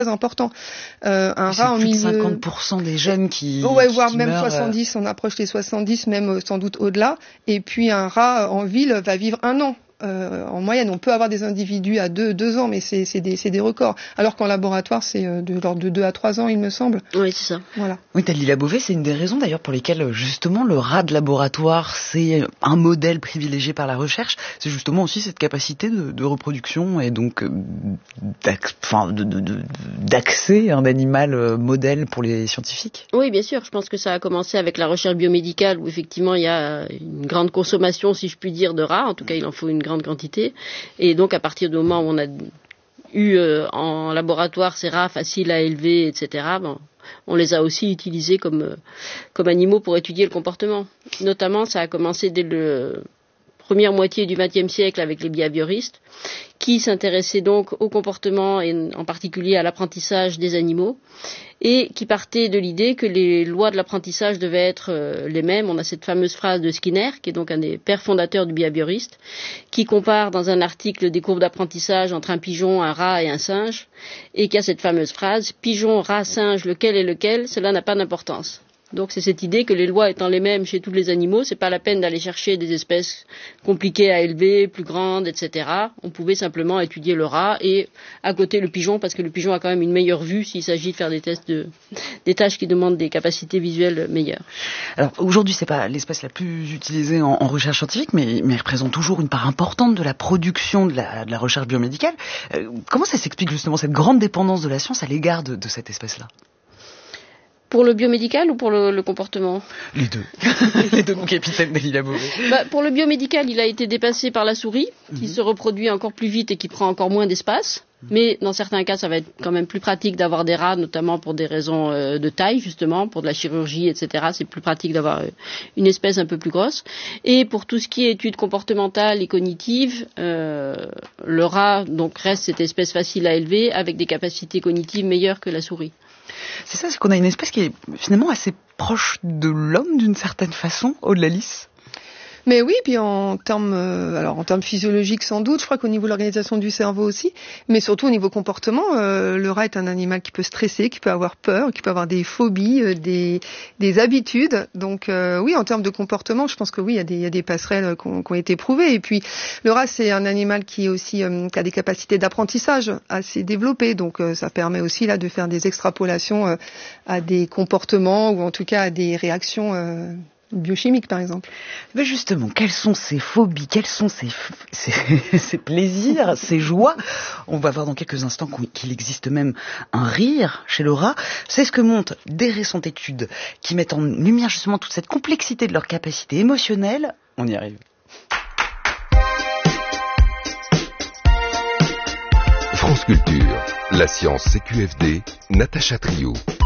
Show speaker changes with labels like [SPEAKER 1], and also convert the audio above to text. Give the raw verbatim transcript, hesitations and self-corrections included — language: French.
[SPEAKER 1] important. Euh, un
[SPEAKER 2] c'est
[SPEAKER 1] rat en
[SPEAKER 2] plus
[SPEAKER 1] milieu...
[SPEAKER 2] de cinquante pour cent des jeunes qui
[SPEAKER 1] Ouais,
[SPEAKER 2] qui,
[SPEAKER 1] voire
[SPEAKER 2] qui
[SPEAKER 1] même
[SPEAKER 2] meurent,
[SPEAKER 1] soixante-dix, on approche les soixante-dix, même euh, sans doute au-delà. Et puis un rat en ville va vivre un an. Euh, en moyenne, on peut avoir des individus à deux, deux ans, mais c'est, c'est, des, c'est des records. Alors qu'en laboratoire, c'est euh, de l'ordre de deux à trois ans, il me semble.
[SPEAKER 3] Oui, c'est ça.
[SPEAKER 1] Voilà.
[SPEAKER 2] Oui, Dalila Beauvais, c'est une des raisons d'ailleurs pour lesquelles justement le rat de laboratoire, c'est un modèle privilégié par la recherche. C'est justement aussi cette capacité de, de reproduction et donc d'ac- enfin, de, de, de, d'accès à un animal modèle pour les scientifiques.
[SPEAKER 3] Oui, bien sûr. Je pense que ça a commencé avec la recherche biomédicale où effectivement il y a une grande consommation, si je puis dire, de rats. En tout cas, il en faut une grande quantité. Et donc, à partir du moment où on a eu euh, en laboratoire ces rats faciles à élever, et cetera, bon, on les a aussi utilisés comme, euh, comme animaux pour étudier le comportement. Notamment, ça a commencé dès le première moitié du vingtième siècle avec les behavioristes, qui s'intéressaient donc au comportement et en particulier à l'apprentissage des animaux, et qui partaient de l'idée que les lois de l'apprentissage devaient être euh, les mêmes. On a cette fameuse phrase de Skinner, qui est donc un des pères fondateurs du behavioriste, qui compare dans un article des courbes d'apprentissage entre un pigeon, un rat et un singe, et qui a cette fameuse phrase « Pigeon, rat, singe, lequel est lequel, cela n'a pas d'importance ». Donc c'est cette idée que les lois étant les mêmes chez tous les animaux, c'est pas la peine d'aller chercher des espèces compliquées à élever, plus grandes, et cetera. On pouvait simplement étudier le rat et à côté le pigeon, parce que le pigeon a quand même une meilleure vue s'il s'agit de faire des tests de, des tâches qui demandent des capacités visuelles meilleures.
[SPEAKER 2] Alors aujourd'hui, c'est pas l'espèce la plus utilisée en, en recherche scientifique, mais, mais elle représente toujours une part importante de la production de la, de la recherche biomédicale. Euh, comment ça s'explique justement cette grande dépendance de la science à l'égard de, de cette espèce-là ?
[SPEAKER 3] Pour le biomédical ou pour le, le comportement ?
[SPEAKER 2] Les deux. Les deux, mon capitaine Dalila Beauvais.
[SPEAKER 3] Bah, pour le biomédical, il a été dépassé par la souris, qui
[SPEAKER 2] Mm-hmm.
[SPEAKER 3] se reproduit encore plus vite et qui prend encore moins d'espace. Mais dans certains cas, ça va être quand même plus pratique d'avoir des rats, notamment pour des raisons euh, de taille, justement, pour de la chirurgie, et cetera. C'est plus pratique d'avoir euh, une espèce un peu plus grosse. Et pour tout ce qui est études comportementales et cognitives, euh, le rat donc reste cette espèce facile à élever avec des capacités cognitives meilleures que la souris.
[SPEAKER 2] C'est ça, c'est qu'on a une espèce qui est finalement assez proche de l'homme d'une certaine façon, au-delà de la lisse.
[SPEAKER 1] Mais oui, puis en termes, euh, alors en termes physiologiques sans doute, je crois qu'au niveau de l'organisation du cerveau aussi, mais surtout au niveau comportement, euh, le rat est un animal qui peut stresser, qui peut avoir peur, qui peut avoir des phobies, euh, des, des habitudes. Donc euh, oui, en termes de comportement, je pense que oui, il y a des, il y a des passerelles qui ont, qui ont été prouvées. Et puis le rat, c'est un animal qui est aussi euh, qui a des capacités d'apprentissage assez développées, donc euh, ça permet aussi là de faire des extrapolations euh, à des comportements ou en tout cas à des réactions. Euh, biochimique, par exemple.
[SPEAKER 2] Mais justement, quelles sont ces phobies, quels sont ces, ces, ces plaisirs, ces joies ? On va voir dans quelques instants qu'il existe même un rire chez le rat. C'est ce que montrent des récentes études qui mettent en lumière justement toute cette complexité de leur capacité émotionnelle. On y arrive.
[SPEAKER 4] France Culture, la science C Q F D, Natacha Trio.